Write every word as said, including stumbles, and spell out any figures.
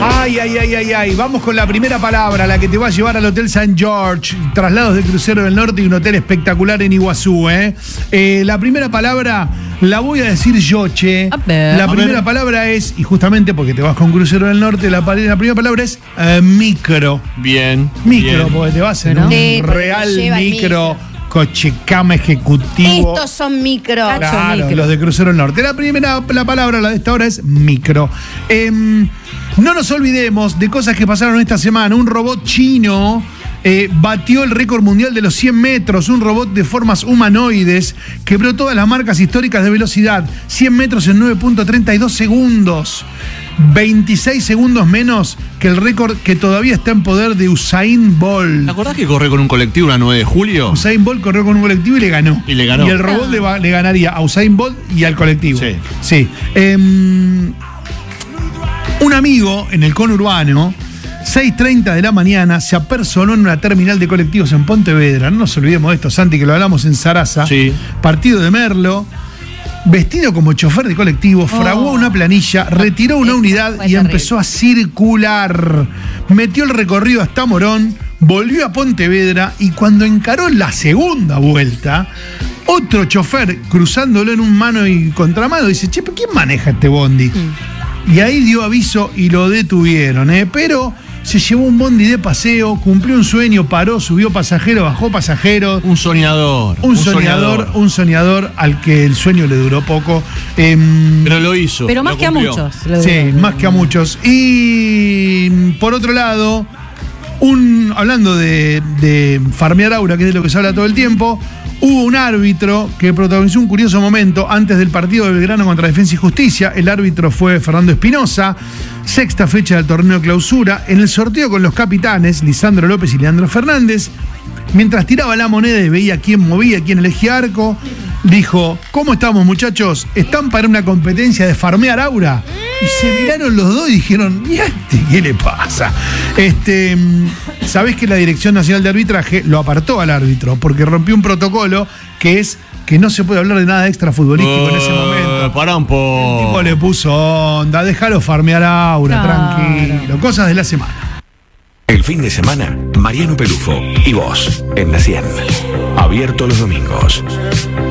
Ay, ay, ay, ay, ay. Vamos con la primera palabra, la que te va a llevar al Hotel Saint George. Traslados de crucero del norte y un hotel espectacular en Iguazú, ¿eh? eh la primera palabra la voy a decir yo, che. A ver. La A primera ver. palabra es, y justamente porque te vas con crucero del norte, la, la primera palabra es eh, micro. Bien. Micro, bien. porque te vas en Pero- un Sí, porque real lleva el micro, micro. cochecama ejecutivo. Estos son micro. Cacho. Claro, micro. los de Crucero del Norte. La primera la palabra la de esta hora es micro. Eh, no nos olvidemos de cosas que pasaron esta semana. Un robot chino eh, batió el récord mundial de los cien metros. Un robot de formas humanoides quebró todas las marcas históricas de velocidad. cien metros en nueve punto treinta y dos segundos. veintiséis segundos menos que el récord que todavía está en poder de Usain Bolt. ¿Te acordás que corre con un colectivo una nueve de julio? Usain Bolt corrió con un colectivo y le ganó. Y le ganó. Y el robot le, va- le ganaría a Usain Bolt y al colectivo. Sí. Sí. Em, un amigo en el conurbano, seis treinta de la mañana, se apersonó en una terminal de colectivos en Pontevedra. No nos olvidemos de esto, Santi, que lo hablamos en Sarasa. Sí. Partido de Merlo. Vestido como chofer de colectivo, fraguó una planilla, retiró una Esto unidad fue y terrible. empezó a circular. Metió el recorrido hasta Morón, volvió a Pontevedra y cuando encaró la segunda vuelta, otro chofer cruzándolo en un mano y contramano dice, che, ¿pero quién maneja este bondi? Y ahí dio aviso y lo detuvieron, ¿eh? Pero se llevó un bondi de paseo, cumplió un sueño, paró, subió pasajeros, bajó pasajeros. Un soñador. Un, soñador, un soñador al que el sueño le duró poco. Em, Pero lo hizo. Pero más lo que a cumplió. muchos. le sí, digo. más que a muchos. Y por otro lado, un, hablando de, de farmear aura, que es de lo que se habla todo el tiempo, hubo un árbitro que protagonizó un curioso momento antes del partido de Belgrano contra Defensa y Justicia. El árbitro fue Fernando Espinosa, sexta fecha del torneo clausura. En el sorteo con los capitanes, Lisandro López y Leandro Fernández, mientras tiraba la moneda y veía quién movía, quién elegía arco, dijo, ¿cómo estamos, muchachos? ¿Están para una competencia de farmear aura? Y se miraron los dos y dijeron, ¿y a este qué le pasa? Este, ¿sabés que la Dirección Nacional de Arbitraje lo apartó al árbitro? Porque rompió un protocolo que es que no se puede hablar de nada extra futbolístico en ese Eh, momento. Pará un El tipo poco. le puso onda, déjalo farmear aura, Claro. tranquilo. Cosas de la semana. El fin de semana, Mariano Pelufo y vos en la cien. Abierto los domingos.